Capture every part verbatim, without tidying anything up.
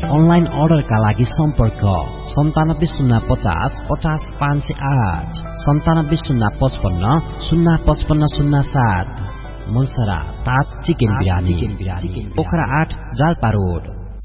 Online अर्डरका लागि सम्पर्क सन्तानब्बे शून्य पचास पचास पाँच सय आठ सन्तानब्बे शून्य पचपन्न शून्य पचपन्न शून्य सात। मुलसरा तात चिकन बिरानी पोखरा आठ जाल्पा रोड।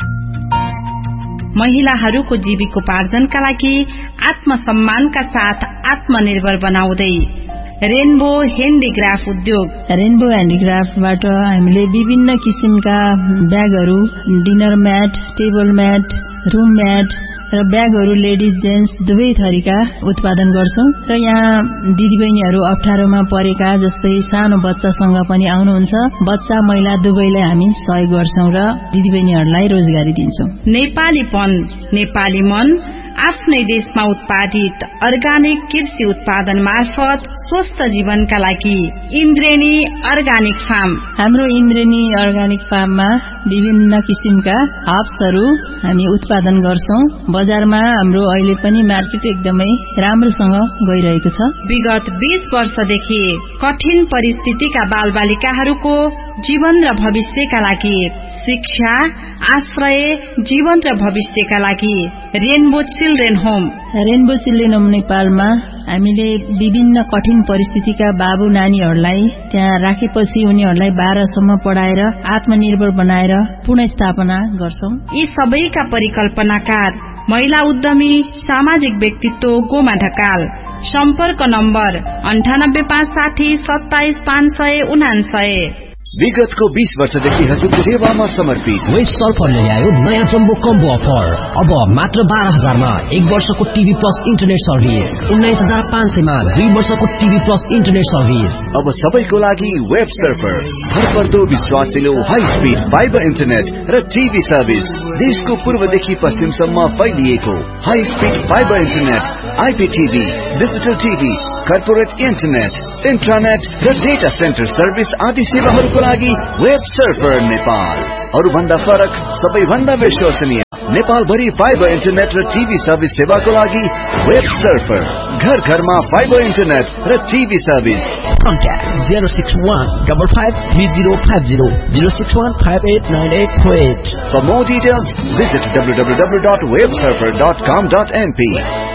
महिलाहरूको जीविकोपार्जनका लागि आत्मसम्मानका साथ आत्मनिर्भर बनाउँदै रेनबो ह्यान्डिक्राफ्ट उद्योग। रेनबो ह्यान्डिक्राफ्टबाट हामीले विभिन्न किसिमका ब्यागहरू, dinner mat, table mat, room mat र ब्यागहरू लेडिज जेन्ट्स दुवै थरीका उत्पादन गर्छौं र यहाँ दिदीबहिनीहरू अप्ठ्यारोमा परेका जस्तै सानो बच्चासँग पनि आउनुहुन्छ, बच्चा महिला दुवैलाई हामी सहयोग गर्छौं र दिदीबहिनीहरूलाई रोजगारी दिन्छौं। नेपालीपन नेपाली मन आफ्नै देशमा उत्पादित अर्गानिक कृषि उत्पादन मार्फत स्वस्थ जीवनका लागि इन्द्रेणी अर्गानिक फार्म। हाम्रो इन्द्रेणी अर्गानिक फार्ममा विभिन्न किसिमका हर्ब्सहरू हामी उत्पादन गर्छौं। बजारमा हाम्रो अहिले पनि मार्केट एकदमै राम्रोसँग गइरहेको छ। विगत बीस वर्षदेखि कठिन परिस्थितिका बालबालिकाहरूको जीवन र भविष्यका लागि शिक्षा, आश्रय, जीवन र भविष्यका लागि rainbow children home. Rainbow children home नेपालमा हामीले विभिन्न कठिन परिस्थितिका बाबु नानीहरूलाई त्यहाँ राखेपछि उनीहरूलाई बाह्रसम्म पढाएर आत्मनिर्भर बनाएर पुनर्स्थापना गर्छौं। यी सबैका परिकल्पनाकार महिला उद्यमी सामाजिक व्यक्तित्व गोमा ढकाल। सम्पर्क नम्बर अन्ठानब्बे पाँच साठी सत्ताइस पाँच सय उनान्सय। विगतको बीस वर्षदेखि हजुरको सेवामा समर्पित वेस्ट सर्फरले ल्यायो नयाँ जम्बो कम्बो अफर। अब मात्र बाह्र हजारमा एक वर्षको टिभी प्लस इन्टरनेट सर्भिस, उन्नाइस हजार पाँच सयमा दुई वर्षको टिभी प्लस इन्टरनेट सर्भिस। अब सबैको लागि वेब सर्फर, भरपर्दो विश्वासिलो हाई स्पिड फाइबर इन्टरनेट र टिभी सर्भिस। देशको पूर्वदेखि पश्चिमसम्म फैलिएको high speed fibre internet, आइपीटिभी, digital TV, corporate internet, इन्ट्रानेट र डेटा सेन्टर सर्भिस आदि सेवाहरूको लागि वेब सर्फर नेपाल। अरू भन्दा फरक, सबैभन्दा विश्वसनीय नेपाल भरि फाइबर इन्टरनेट र टिभी सर्भिस सेवाको लागि वेब सर्फर। घर घरमा फाइबर इन्टरनेट र TV service. Contact zero six one five five three zero five zero zero six one five eight nine eight four eight. For more details, visit w w w dot web surfer dot com dot n p.